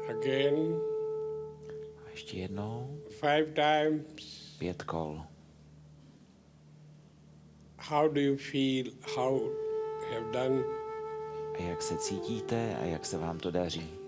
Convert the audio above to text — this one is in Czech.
Again. A ještě jednou. 5 times. 5 kol. How do you feel? How have done? A jak se cítíte a jak se vám to daří?